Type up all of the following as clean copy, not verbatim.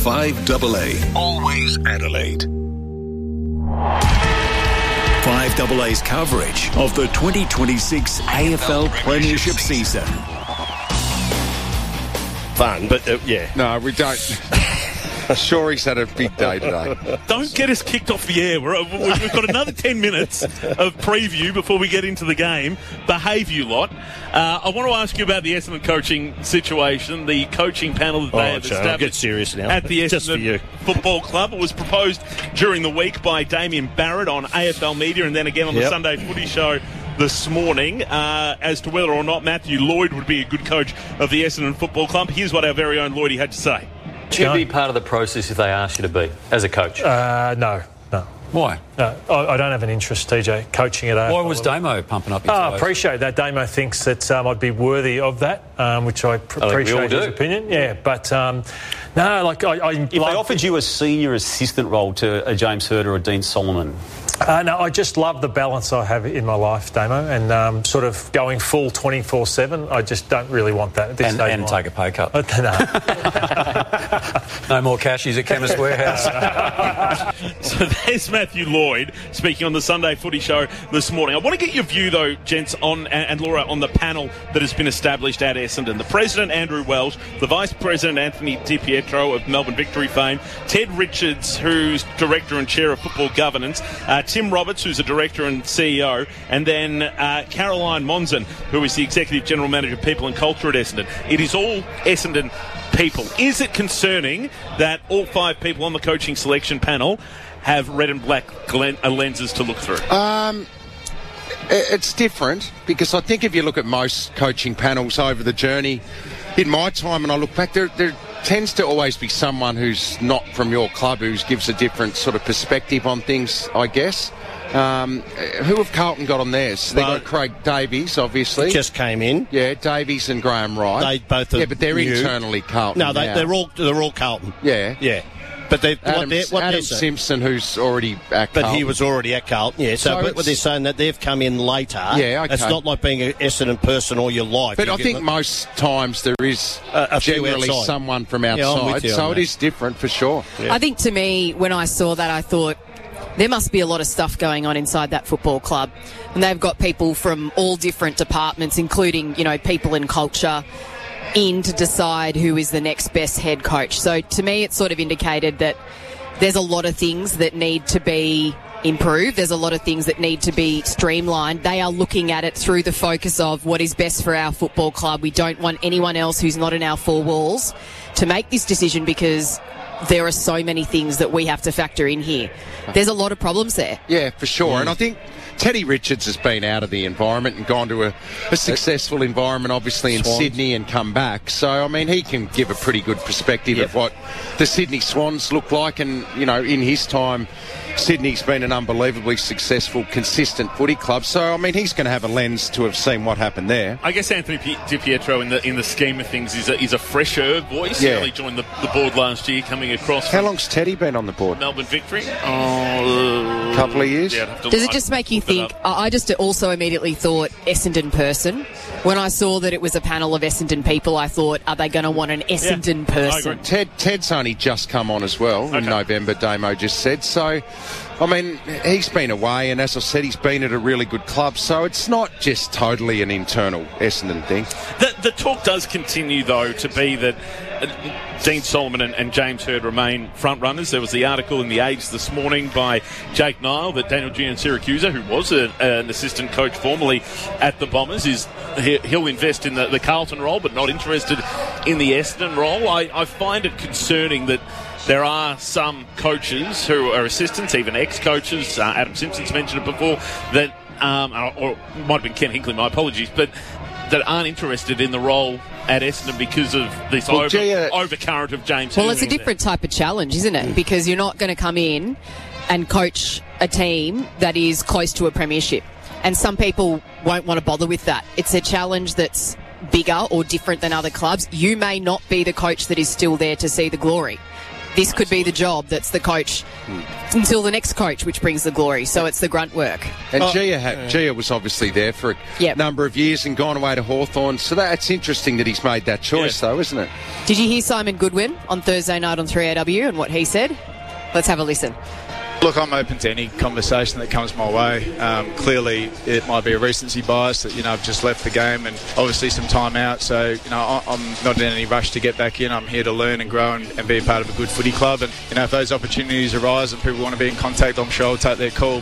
5AA. Always Adelaide. 5AA's coverage of the 2026 AFL Premiership season. Fun, but yeah. No, we don't. Sure, he's had a big day today. Don't get us kicked off the air. We've got another 10 minutes of preview before we get into the game. Behave, you lot. I want to ask you about the Essendon coaching situation, the coaching panel that they have established get serious now. at the Essendon Football Club. It was proposed during the week by Damien Barrett on AFL Media and then again on the Sunday Footy Show this morning as to whether or not Matthew Lloyd would be a good coach of the Essendon Football Club. Here's what our very own Lloydie had to say. Would you be part of the process if they asked you to be, as a coach? No. Why? I don't have an interest, TJ, coaching at AFL. Why was Damo pumping up his I appreciate that. Damo thinks that I'd be worthy of that, which I appreciate his opinion. Yeah, but no, like if they offered you a senior assistant role to a James Hird or a Dean Solomon... no, I just love the balance I have in my life, Damo, and sort of going full 24/7. I just don't really want that at this stage. And take a pay cut. No. No more cashies at Chemist Warehouse. So there's Matthew Lloyd speaking on the Sunday Footy Show this morning. I want to get your view, though, gents, and Laura, on the panel that has been established at Essendon. The President, Andrew Welsh, the Vice President, Anthony DiPietro of Melbourne Victory fame, Ted Richards, who's Director and Chair of Football Governance, Tim Roberts, who's the Director and CEO, and then Caroline Monzon, who is the Executive General Manager of People and Culture at Essendon. It is all Essendon people. Is it concerning that all 5 people on the coaching selection panel have red and black lenses to look through? It's different because I think if you look at most coaching panels over the journey, in my time, and I look back, there tends to always be someone who's not from your club who gives a different sort of perspective on things, I guess. Who have Carlton got on theirs? They got Craig Davies, obviously. Just came in. Yeah, Davies and Graham Wright. They both are but they're new. internally Carlton. No, now. they're all Carlton. Yeah. But Adam Simpson, who's already at Carlton. But he was already at Carlton, yeah. So what they're saying that they've come in later. Yeah, okay. It's not like being an Essendon person all your life. But I think most times there is generally someone from outside, so it is different for sure. Yeah. I think to me, when I saw that, I thought there must be a lot of stuff going on inside that football club. And they've got people from all different departments, including, people in culture, in to decide who is the next best head coach. So to me, it sort of indicated that there's a lot of things that need to be improved. There's a lot of things that need to be streamlined. They are looking at it through the focus of what is best for our football club. We don't want anyone else who's not in our 4 walls to make this decision because there are so many things that we have to factor in here. There's a lot of problems there. Yeah, for sure. And I think Teddy Richards has been out of the environment and gone to a successful environment, obviously, in Sydney and come back. So, I mean, he can give a pretty good perspective of what the Sydney Swans look like. And, in his time, Sydney's been an unbelievably successful, consistent footy club. So, I mean, he's going to have a lens to have seen what happened there. I guess Anthony DiPietro, in the scheme of things, is a fresher voice. Yeah. He joined the board last year, coming across. How long's Teddy been on the board? Melbourne Victory. Couple of years. Yeah, Does it just make you think? I just also immediately thought Essendon person. When I saw that it was a panel of Essendon people, I thought, are they going to want an Essendon person? Ted's only just come on as well in November, Damo just said. So, I mean, he's been away, and as I said, he's been at a really good club. So it's not just totally an internal Essendon thing. The talk does continue, though, to be that Dean Solomon and James Hird remain front runners. There was the article in The Age this morning by Jake Nile that Daniel Giansiracusa, who was an assistant coach formerly at the Bombers, he'll invest in the Carlton role, but not interested in the Essendon role. I find it concerning that there are some coaches who are assistants, even ex-coaches, Adam Simpson's mentioned it before, that, or it might have been Ken Hinkley, my apologies, but that aren't interested in the role at Essendon because of this overcurrent of James. Well, it's a different type of challenge, isn't it? Because you're not going to come in and coach a team that is close to a premiership. And some people won't want to bother with that. It's a challenge that's bigger or different than other clubs. You may not be the coach that is still there to see the glory. this could be the job that's the coach until the next coach, which brings the glory. So it's the grunt work. And Gia was obviously there for a number of years and gone away to Hawthorn. So that's interesting that he's made that choice, though, isn't it? Did you hear Simon Goodwin on Thursday night on 3AW and what he said? Let's have a listen. Look, I'm open to any conversation that comes my way. Clearly, it might be a recency bias that, I've just left the game and obviously some time out. So, I'm not in any rush to get back in. I'm here to learn and grow and be a part of a good footy club. And, if those opportunities arise and people want to be in contact, I'm sure I'll take their call.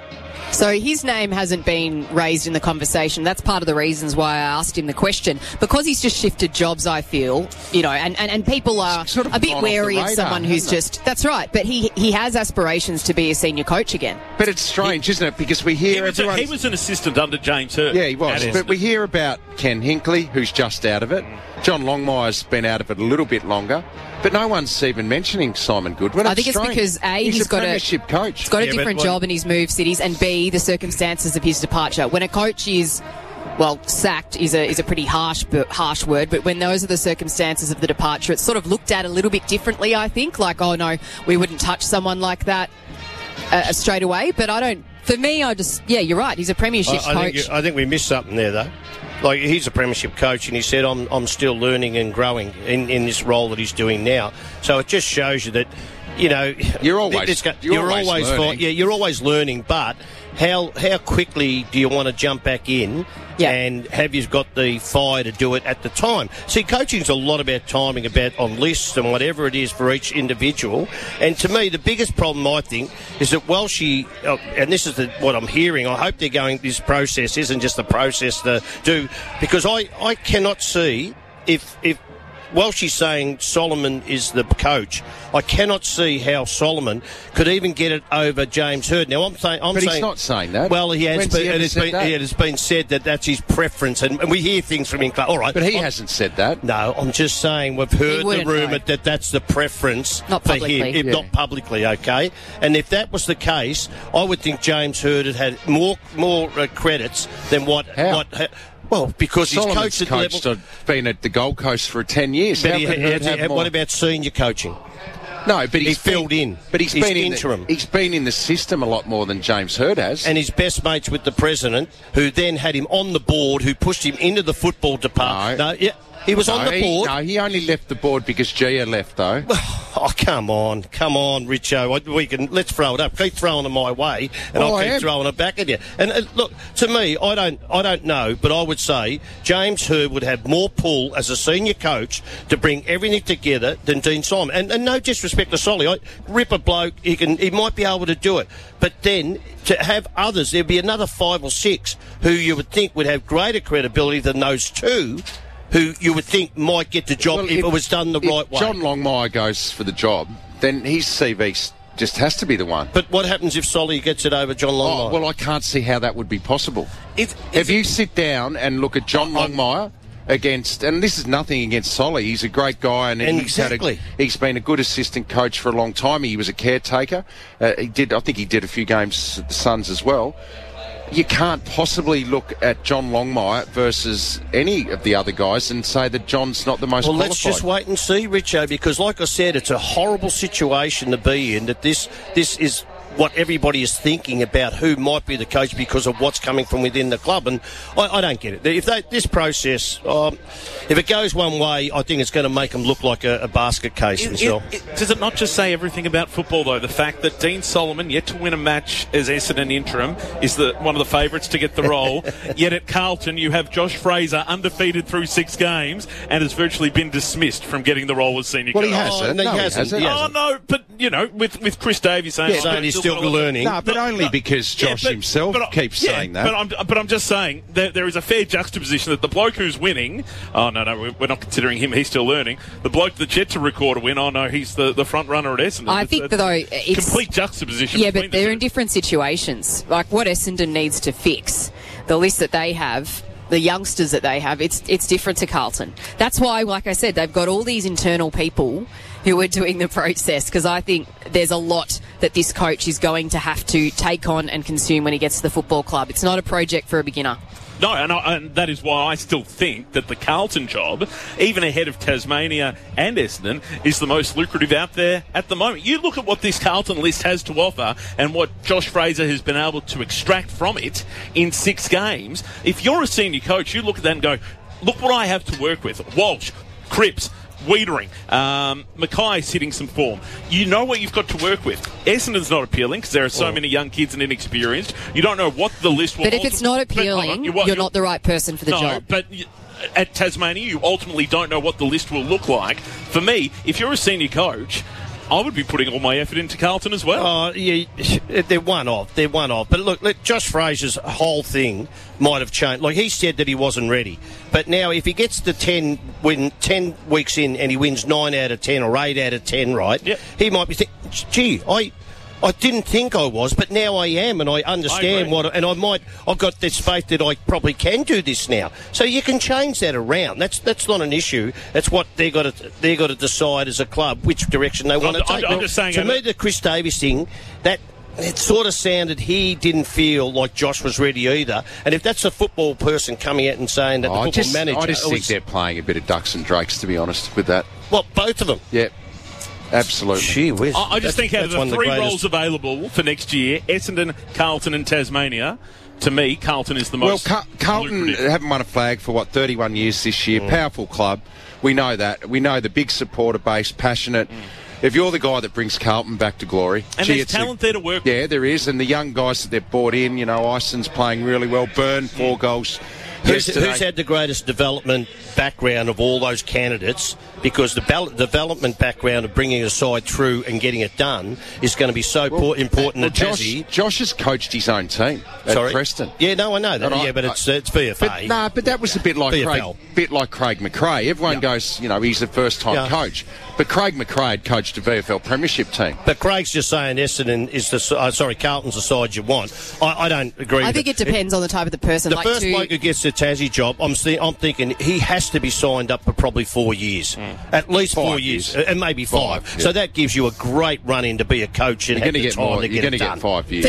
So his name hasn't been raised in the conversation. That's part of the reasons why I asked him the question. Because he's just shifted jobs, I feel, and people are sort of a bit wary of someone who's just... That's right, but he has aspirations to be a senior coach again. But it's strange, isn't it? Because we hear... He was an assistant under James Hurd. Yeah, he was. But we hear about Ken Hinkley, who's just out of it. John Longmire's been out of it a little bit longer. But no one's even mentioning Simon Goodwin. I think it's because he's got a premiership coach. He's got a different job and he's moved cities, and B, the circumstances of his departure. When a coach is, sacked is a pretty harsh word, but when those are the circumstances of the departure, it's sort of looked at a little bit differently, I think. Like, oh no, we wouldn't touch someone like that straight away. But I don't. For me, you're right. He's a premiership coach. I think we missed something there, though. Like, he's a premiership coach, and he said, I'm still learning and growing in this role that he's doing now. So it just shows you that, you're always learning. You're always learning, but how quickly do you want to jump back in and have you got the fire to do it at the time? See, coaching's a lot about timing, about on lists and whatever it is for each individual. And to me, the biggest problem, I think, is that Welshie, and this is what I'm hearing, I hope they're going, this process isn't just a process to do, because I cannot see if Welshie's saying Solomon is the coach, I cannot see how Solomon could even get it over James Hurd. Now, but he's not saying that. Well, he has. It has been said that that's his preference, and we hear things from him. All right, but he hasn't said that. No, I'm just saying we've heard the rumour that that's the preference for him, if not publicly. Okay, and if that was the case, I would think James Hurd had more credits than what. Well, because he's coached at the level... been at the Gold Coast for 10 years. But what about senior coaching? No, but he's filled in. But he's been interim. He's been in the system a lot more than James Hurd has. And his best mates with the president, who then had him on the board, who pushed him into the football department. He was on the board. He only left the board because Gia left, though. Oh, come on, Richo. Let's throw it up. Keep throwing it my way, and I'll keep throwing it back at you. And look, to me, I don't know, but I would say James Hurd would have more pull as a senior coach to bring everything together than Dean Solomon. And no disrespect to Solly, rip a bloke, he might be able to do it. But then to have others, there'd be another 5 or 6 who you would think would have greater credibility than those 2. Who you would think might get the job if it was done the right way. John Longmire goes for the job, then his CV just has to be the one. But what happens if Solly gets it over John Longmire? Well, I can't see how that would be possible. If you sit down and look at John Longmire against, and this is nothing against Solly, he's a great guy, and he's been a good assistant coach for a long time. He was a caretaker. I think he did a few games at the Suns as well. You can't possibly look at John Longmire versus any of the other guys and say that John's not the most qualified. Let's just wait and see, Richo, because like I said, it's a horrible situation to be in, that this is what everybody is thinking about who might be the coach because of what's coming from within the club, and I don't get it. If this process, if it goes one way, I think it's going to make them look like a basket case themselves. Does it not just say everything about football, though? The fact that Dean Solomon, yet to win a match as Essendon interim, is one of the favourites to get the role, yet at Carlton you have Josh Fraser undefeated through 6 games and has virtually been dismissed from getting the role as senior coach. He hasn't. He hasn't. Oh, no, but, with Chris Davies saying... he's still learning. No, but only because Josh himself keeps saying that. But I'm just saying that there is a fair juxtaposition that the bloke who's winning, oh, no, we're not considering him, he's still learning. The bloke that's yet to record a win, oh, no, he's the front runner at Essendon. I think, though, it's... complete juxtaposition. Yeah, but they're in different situations. Like, what Essendon needs to fix, the list that they have... the youngsters that they have, it's different to Carlton. That's why, like I said, they've got all these internal people who are doing the process, because I think there's a lot that this coach is going to have to take on and consume when he gets to the football club. It's not a project for a beginner. No, and that is why I still think that the Carlton job, even ahead of Tasmania and Essendon, is the most lucrative out there at the moment. You look at what this Carlton list has to offer and what Josh Fraser has been able to extract from it in 6 games. If you're a senior coach, you look at that and go, look what I have to work with. Walsh, Cripps, Wiedering, Mackay's hitting some form. You know what you've got to work with. Essendon's not appealing because there are so many young kids and inexperienced. You don't know what the list will. But if it's not appealing, you're not the right person for the job. But at Tasmania, you ultimately don't know what the list will look like. For me, if you're a senior coach, I would be putting all my effort into Carlton as well. Oh, yeah, they're one of. But look, Josh Fraser's whole thing might have changed. Like, he said that he wasn't ready. But now, if he gets to 10 weeks in and he wins 9 out of 10 or 8 out of 10, right, he might be thinking, gee, I didn't think I was, but now I am, and I understand I've got this faith that I probably can do this now. So you can change that around. That's not an issue. That's what they got to decide as a club which direction they want to take. I'm just saying. To me, the Chris Davis thing, that it sort of sounded he didn't feel like Josh was ready either. And if that's a football person coming out and saying that the football manager, I just think they're playing a bit of ducks and drakes, to be honest, with that. Well, both of them. Yeah. Absolutely. Gee whiz. I just think out of the 3 roles available for next year, Essendon, Carlton and Tasmania, to me, Carlton is the most Carlton lucrative. haven't won a flag for, 31 years this year. Powerful club. We know that. We know the big supporter base, passionate. If you're the guy that brings Carlton back to glory... And there's talent there to work with. Yeah, there is. And the young guys that they've brought in, Ison's playing really well. Byrne, 4 goals. Who's had the greatest development background of all those candidates? Because the development background of bringing a side through and getting it done is going to be so important at Tassie. Josh has coached his own team at Preston. Yeah, no, I know that. But it's VFA. But that was a bit like Craig McRae. Everyone goes, he's the first-time coach. But Craig McRae had coached a VFL premiership team. But Craig's just saying Essendon is Carlton's the side you want. I don't agree with it. I think it depends on the type of the person. The first bloke who gets the Tassie job, I'm thinking he has to be signed up for probably 4 years. At least 4 years. And maybe 5. Yeah. So that gives you a great run in to be a coach and you're going to get more. You're going to get 5 years. But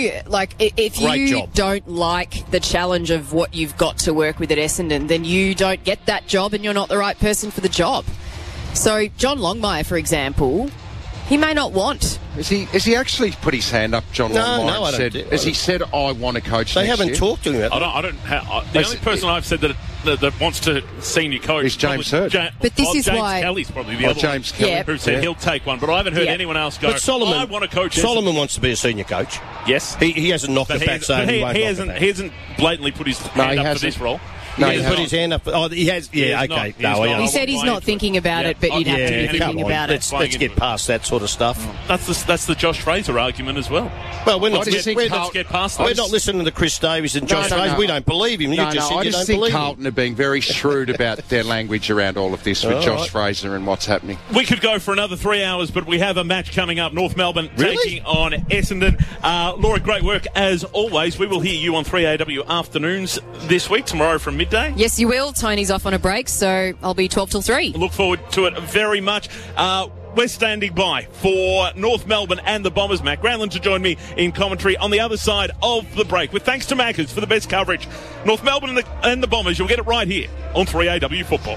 if you don't like the challenge of what you've got to work with at Essendon, then you don't get that job and you're not the right person for the job. So John Longmire, for example, he may not want. Has he actually put his hand up, John Longmire? No, I don't. Has he said, I want to coach They next haven't year? talked to him about that. The only person I've said that wants to senior coach is James Hurd. But this is James why Kelly's probably the other James one Kelly. who said he'll take one. But I haven't heard anyone else go, but Solomon, I want to coach Solomon wants to be a senior coach. Yes. He hasn't knocked it back saying he won't knock it back. He hasn't blatantly put his hand up for this role. No, he put his hand up. Oh, he has. Yeah, okay. He said he's not thinking about it, but you'd have to be thinking about it. Let's get past that sort of stuff. That's the Josh Fraser argument as well. Well, let's get past that. We're not listening to Chris Davis and Josh Fraser. We don't believe him. I just think Carlton are being very shrewd about their language around all of this with Josh Fraser and what's happening. We could go for another 3 hours, but we have a match coming up. North Melbourne taking on Essendon. Laura, great work as always. We will hear you on 3AW afternoons this week, tomorrow from midday. Yes, you will. Tony's off on a break, so I'll be 12 till 3. Look forward to it very much. We're standing by for North Melbourne and the Bombers. Matt Granlund to join me in commentary on the other side of the break. With thanks to Maccas for the best coverage. North Melbourne and the Bombers, you'll get it right here on 3AW Football.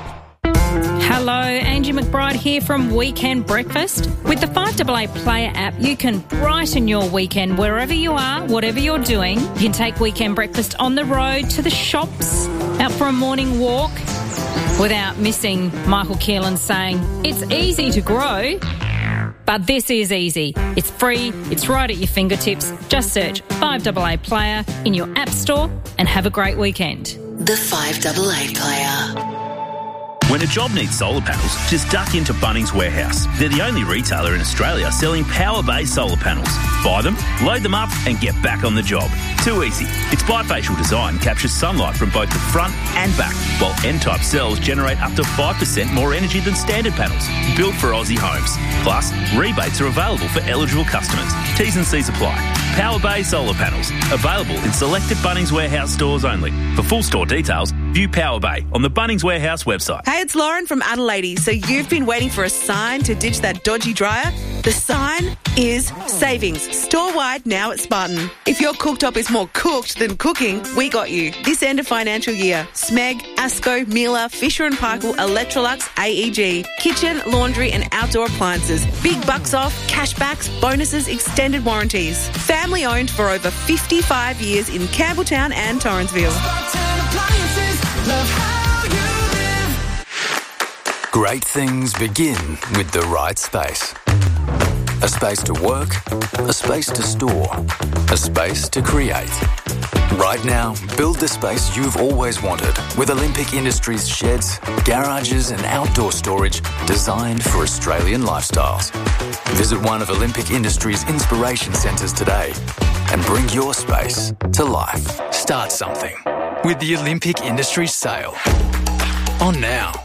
Hello, Angie McBride here from Weekend Breakfast. With the 5AA Player app, you can brighten your weekend wherever you are, whatever you're doing. You can take Weekend Breakfast on the road, to the shops, out for a morning walk, without missing Michael Keelan saying, it's easy to grow, but this is easy. It's free, it's right at your fingertips. Just search 5AA Player in your app store and have a great weekend. The 5AA Player. When a job needs solar panels, just duck into Bunnings Warehouse. They're the only retailer in Australia selling power-based solar panels. Buy them, load them up and get back on the job. Too easy. Its bifacial design captures sunlight from both the front and back, while N-type cells generate up to 5% more energy than standard panels. Built for Aussie homes. Plus, rebates are available for eligible customers. T's and C's apply. Power-based solar panels. Available in selected Bunnings Warehouse stores only. For full store details, View Power Bay on the Bunnings Warehouse website. Hey, it's Lauren from Adelaide. So you've been waiting for a sign to ditch that dodgy dryer? The sign is savings. Store-wide now at Spartan. If your cooktop is more cooked than cooking, we got you. This end of financial year, Smeg, Asco, Miele, Fisher & Paykel, Electrolux, AEG, kitchen, laundry and outdoor appliances. Big bucks off, cashbacks, bonuses, extended warranties. Family owned for over 55 years in Campbelltown and Torrensville. Great things begin with the right space. A space to work, a space to store, a space to create. Right now, build the space you've always wanted with Olympic Industries sheds, garages and outdoor storage designed for Australian lifestyles. Visit one of Olympic Industries' inspiration centres today and bring your space to life. Start something with the Olympic Industries sale. On now.